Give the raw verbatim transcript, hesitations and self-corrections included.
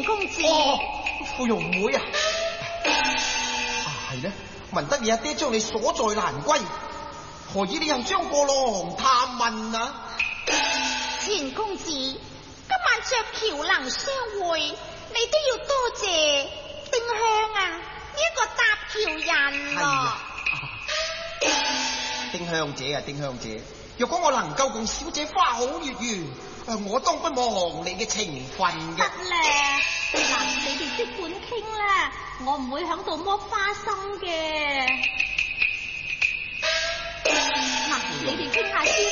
錢公子。 哦，芙蓉妹啊，啊係咧，聞得你阿爹將你鎖在蘭閨，何以你又將過郎探問啊？ 錢公子，今晚着橋能相會，你都要多謝丁香啊呢一個搭橋人咯。 啊，丁香姐啊，丁香姐，若果我能夠共小姐花好月圓，我當不忘你嘅情分嘅。 得咧，嗱，你哋即管傾啦，我唔會響度剝花生嘅。嗱，你哋傾下先